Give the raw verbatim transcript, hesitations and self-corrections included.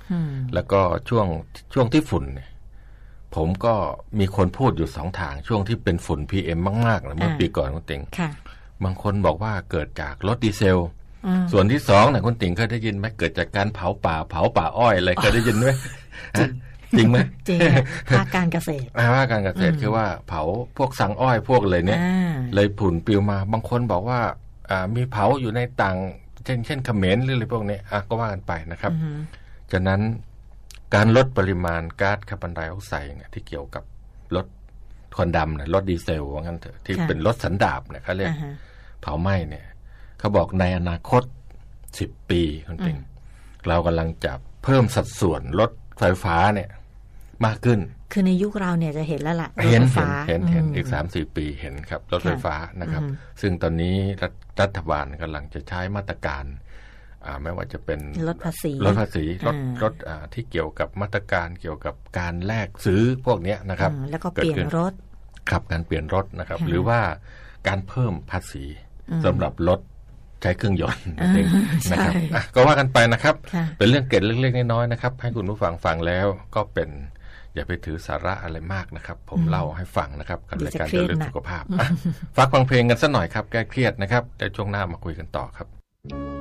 แล้วก็ช่วงช่วงที่ฝุ่นเนี่ยผมก็มีคนพูดอยู่สองทางช่วงที่เป็นฝุ่น พี เอ็ม มากๆนะเมื่อปีก่อนคุณติ๋งบางคนบอกว่าเกิดจากรถดีเซลส่วนที่สองนะคุณติ๋งเคยได้ยินไหมเกิดจากการเผาป่าเผาป่าอ้อยอะไรเคยได้ยินไหมจริงไหมจริงภาคการเกษตรภาคการเกษตรคือว่าเผาพวกสังอ้อยพวกเลยเนี่ยเลยฝุ่นปลิวมาบางคนบอกว่ามีเผาอยู่ในต่างเช่นเช่นเขมรหรืออะไรพวกนี้ก็ว่ากันไปนะครับฉะนั้นการลดปริมาณก๊าซคาร์บอนไดออกไซด์เนี่ยที่เกี่ยวกับรถควันดำเนี่ยรถดีเซลว่างั้นเถอะที่เป็นรถสันดาปเนี่ยเขาเรียกเผาไหม้เนี่ยเขาบอกในอนาคตสิบปีคุณติงเรากำลังจะเพิ่มสัดส่วนรถไฟฟ้าเนี่ยมากขึ้นคือในยุคเราเนี่ยจะเห็นแล้วล่ะเห็นเห็นเห็นเห็นอีก สามถึงสี่ ปีเห็นครับรถไฟฟ้านะครับซึ่งตอนนี้รัฐบาลกำลังจะใช้มาตรการไม่ว่าจะเป็นลดภาษีลดภาษีลดลดที่เกี่ยวกับมาตรการเกี่ยวกับการแลกซื้อพวกนี้นะครับแล้วก็เปลี่ยนรถครับการเปลี่ยนรถนะครับหรือว่าการเพิ่มภาษีสำหรับรถใช้เครื่องยนต์นะครับก็ว่ากันไปนะครับเป็นเรื่องเกร็ดเล็กๆน้อยๆนะครับให้คุณผู้ฟังฟังแล้วก็เป็นอย่าไปถือสาระอะไรมากนะครับผมเล่าให้ฟังนะครับกับรายการเรื่องสุขภาพฝากฟังเพลงกันสักหน่อยครับแก้เครียดนะครับแต่ช่วงหน้ามาคุยกันต่อครับ